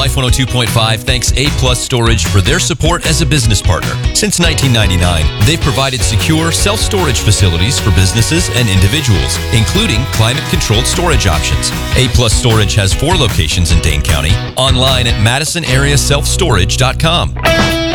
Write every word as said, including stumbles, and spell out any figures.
Life one oh two point five thanks A Plus Storage for their support as a business partner. Since nineteen ninety-nine, they've provided secure self-storage facilities for businesses and individuals, including climate-controlled storage options. A Plus Storage has four locations in Dane County, online at madison area self storage dot com.